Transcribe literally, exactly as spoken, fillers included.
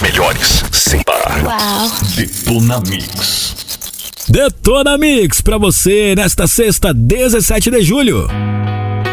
melhores, sem par. Uau. Detona Mix. Detona Mix pra você nesta sexta, dezessete de julho.